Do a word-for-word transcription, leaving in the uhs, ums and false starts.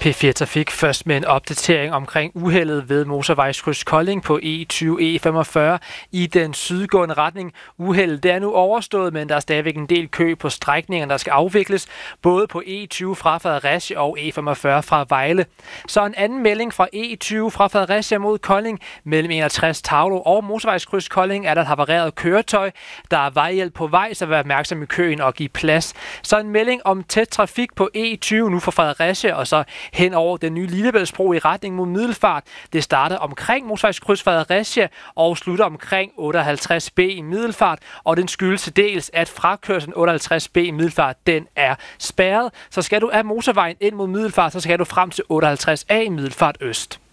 P fire Trafik først med en opdatering omkring uheldet ved motorvejskryds Kolding på E tyve E femogfyrre i den sydgående retning. Uheldet det er nu overstået, men der er stadigvæk en del kø på strækningen, der skal afvikles, både på E tyve fra Fredericia og E femogfyrre fra Vejle. Så en anden melding fra E tyve fra Fredericia mod Kolding mellem enogtres Tavlo og motorvejskryds Kolding er der et havareret køretøj. Der er vejhjælp på vej, så vær opmærksom i køen og give plads. Så en melding om tæt trafik på E tyve nu fra Fredericia og så hen over den nye Lillebæltsbro i retning mod Middelfart. Det starter omkring motorvejskryds Fredericia og slutter omkring otteoghalvtreds B i Middelfart, og den skyldes til dels, at frakørslen otteoghalvtreds B i Middelfart, den er spærret. Så skal du af motorvejen ind mod Middelfart, så skal du frem til otteoghalvtreds A i Middelfart Øst.